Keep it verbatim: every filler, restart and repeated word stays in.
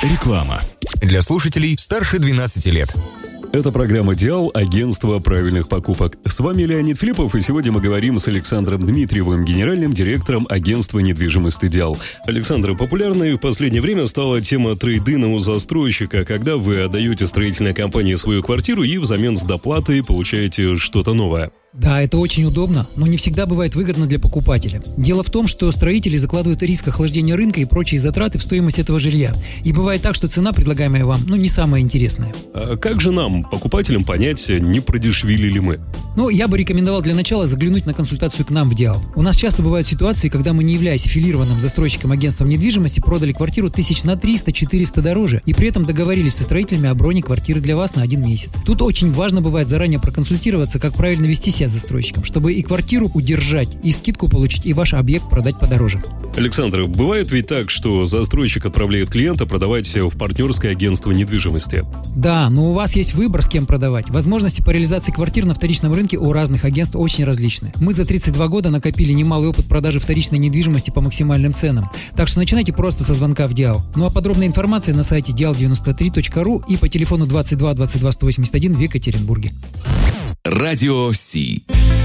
Реклама. Для слушателей старше двенадцати лет. Это программа «Диал. Агентство правильных покупок». С вами Леонид Филиппов, и сегодня мы говорим с Александром Дмитриевым, генеральным директором агентства недвижимости «Диал». Александр, популярной в последнее время стала тема трейд-ина у застройщика, когда вы отдаете строительной компании свою квартиру и взамен с доплатой получаете что-то новое. Да, это очень удобно, но не всегда бывает выгодно для покупателя. Дело в том, что строители закладывают риск охлаждения рынка и прочие затраты в стоимость этого жилья. И бывает так, что цена, предлагаемая вам, ну, не самая интересная. А как же нам, покупателям, понять, не продешевили ли мы? Ну, я бы рекомендовал для начала заглянуть на консультацию к нам в «Диал». У нас часто бывают ситуации, когда мы, не являясь аффилированным застройщиком агентством недвижимости, продали квартиру тысяч на триста-четыреста дороже и при этом договорились со строителями о броне квартиры для вас на один месяц. Тут очень важно бывает заранее проконсультироваться, как правильно вести себя с застройщиком, чтобы и квартиру удержать, и скидку получить, и ваш объект продать подороже. Александр, бывает ведь так, что застройщик отправляет клиента продавать в партнерское агентство недвижимости? Да, но у вас есть выбор, с кем продавать. Возможности по реализации квартир на вторичном рынке у разных агентств очень различны. Мы за тридцать два года накопили немалый опыт продажи вторичной недвижимости по максимальным ценам. Так что начинайте просто со звонка в «Диал». Ну а подробная информация на сайте диал девяносто три точка ру и по телефону двадцать два двадцать два сто восемьдесят один в Екатеринбурге. Радио Си.